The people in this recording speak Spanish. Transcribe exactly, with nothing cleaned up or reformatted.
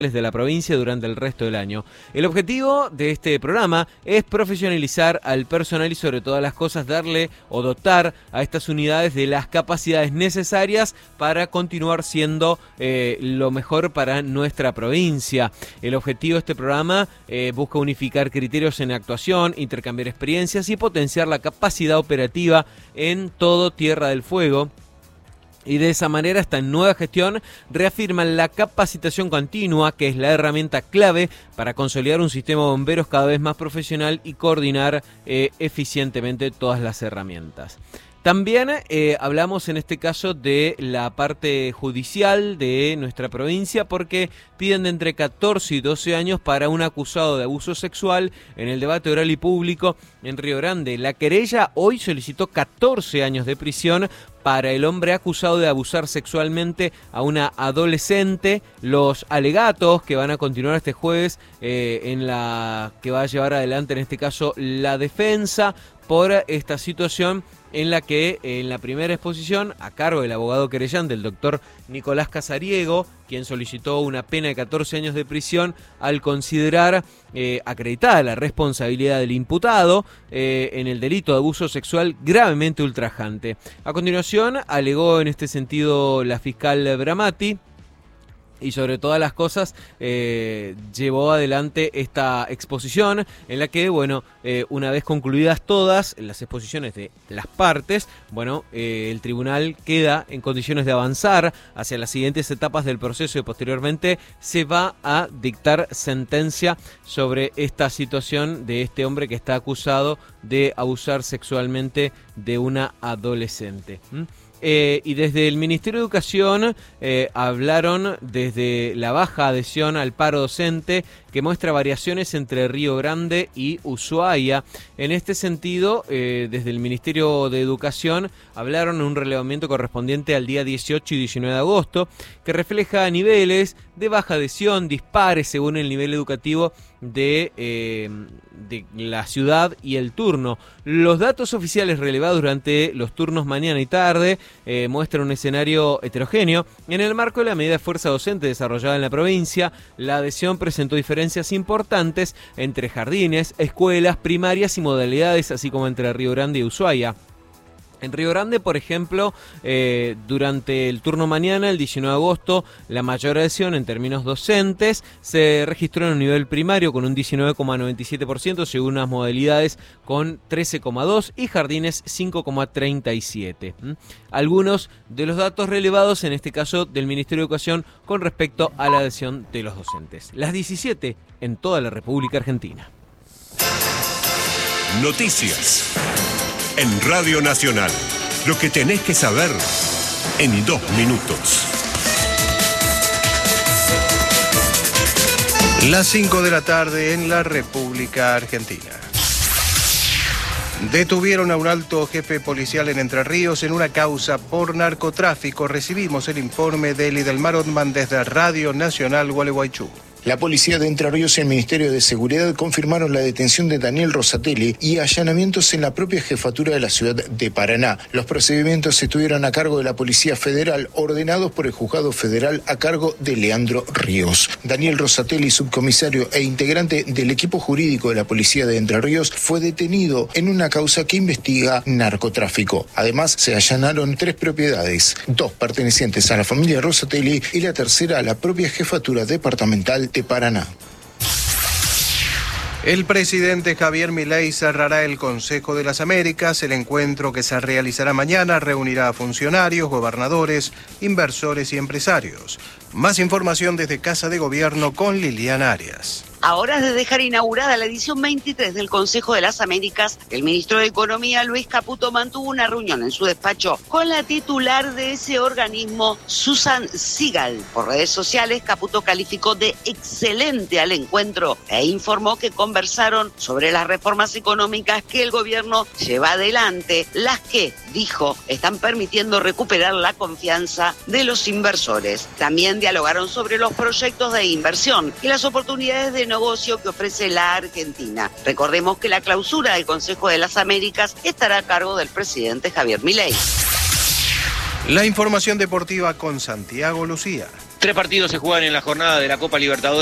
de la provincia durante el resto del año. El objetivo de este programa es profesionalizar al personal y sobre todas las cosas darle o dotar a estas unidades de las capacidades necesarias para continuar siendo eh, lo mejor para nuestra provincia. El objetivo de este programa eh, busca unificar criterios en actuación, intercambiar experiencias y potenciar la capacidad operativa en todo Tierra del Fuego. Y de esa manera esta nueva gestión reafirma la capacitación continua, que es la herramienta clave para consolidar un sistema de bomberos cada vez más profesional y coordinar eh, eficientemente todas las herramientas. También eh, hablamos en este caso de la parte judicial de nuestra provincia, porque piden de entre catorce y doce años para un acusado de abuso sexual en el debate oral y público en Río Grande. La querella hoy solicitó catorce años de prisión para el hombre acusado de abusar sexualmente a una adolescente. Los alegatos que van a continuar este jueves eh, en la que va a llevar adelante en este caso la defensa por esta situación, en la que en la primera exposición, a cargo del abogado querellante, el doctor Nicolás Casariego, quien solicitó una pena de catorce años de prisión al considerar eh, acreditada la responsabilidad del imputado eh, en el delito de abuso sexual gravemente ultrajante. A continuación, alegó en este sentido la fiscal Bramati, y sobre todas las cosas eh, llevó adelante esta exposición en la que, bueno, eh, una vez concluidas todas las exposiciones de las partes, bueno, eh, el tribunal queda en condiciones de avanzar hacia las siguientes etapas del proceso y posteriormente se va a dictar sentencia sobre esta situación de este hombre que está acusado de abusar sexualmente de una adolescente. ¿Mm? Eh, y desde el Ministerio de Educación eh, hablaron desde la baja adhesión al paro docente, que muestra variaciones entre Río Grande y Ushuaia. En este sentido, eh, desde el Ministerio de Educación hablaron en un relevamiento correspondiente al día dieciocho y diecinueve de agosto, que refleja niveles de baja adhesión dispares según el nivel educativo de, eh, de la ciudad y el turno. Los datos oficiales relevados durante los turnos mañana y tarde eh, muestran un escenario heterogéneo. En el marco de la medida de fuerza docente desarrollada en la provincia, la adhesión presentó diferencias importantes entre jardines, escuelas, primarias y modalidades, así como entre Río Grande y Ushuaia. En Río Grande, por ejemplo, eh, durante el turno mañana, el diecinueve de agosto, la mayor adhesión en términos docentes se registró en un nivel primario con un diecinueve coma noventa y siete por ciento, según unas modalidades con trece coma dos por ciento y jardines cinco coma treinta y siete por ciento. ¿Mm? Algunos de los datos relevados, en este caso del Ministerio de Educación, con respecto a la adhesión de los docentes. Las diecisiete en toda la República Argentina. Noticias. En Radio Nacional, lo que tenés que saber en dos minutos. Las cinco de la tarde en la República Argentina. Detuvieron a un alto jefe policial en Entre Ríos en una causa por narcotráfico. Recibimos el informe de Eli del Mar Otman desde Radio Nacional Gualeguaychú. La policía de Entre Ríos y el Ministerio de Seguridad confirmaron la detención de Daniel Rosatelli y allanamientos en la propia jefatura de la ciudad de Paraná. Los procedimientos estuvieron a cargo de la Policía Federal, ordenados por el Juzgado Federal a cargo de Leandro Ríos. Daniel Rosatelli, subcomisario e integrante del equipo jurídico de la Policía de Entre Ríos, fue detenido en una causa que investiga narcotráfico. Además, se allanaron tres propiedades, dos pertenecientes a la familia Rosatelli y la tercera a la propia jefatura departamental de Paraná. El presidente Javier Milei cerrará el Consejo de las Américas. El encuentro, que se realizará mañana, reunirá a funcionarios, gobernadores, inversores y empresarios. Más información desde Casa de Gobierno con Liliana Arias. A horas de dejar inaugurada la edición veintitrés del Consejo de las Américas, el ministro de Economía, Luis Caputo, mantuvo una reunión en su despacho con la titular de ese organismo, Susan Sigal. Por redes sociales, Caputo calificó de excelente al encuentro e informó que conversaron sobre las reformas económicas que el gobierno lleva adelante, las que, dijo, están permitiendo recuperar la confianza de los inversores. También dialogaron sobre los proyectos de inversión y las oportunidades de negocio que ofrece la Argentina. Recordemos que la clausura del Consejo de las Américas estará a cargo del presidente Javier Milei. La información deportiva con Santiago Lucía. Tres partidos se juegan en la jornada de la Copa Libertadores.